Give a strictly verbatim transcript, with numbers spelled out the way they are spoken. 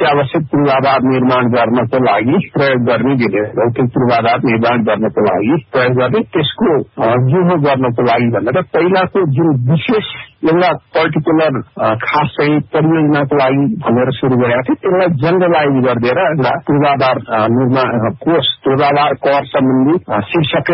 अत्यावश्यक पूर्वाधार निर्माण गर्नको लागि प्रयोग गर्ने विधेयक भौतिक पूर्वाधार निर्माण गर्नको लागि प्रयोग गर्ने त्यसको जुहो गर्नको लागि भनेर पहिलाको जुन विशेष एउटा पर्टिकुलर खास चाहिँ परियोजनाको लागि भनेर सुरु गरेका थियो त्यसलाई जनरलाइज गरिदिएर एउटा पूर्वाधार निर्माण कोष पूर्वाधार कर सम्बन्धी शीर्षकै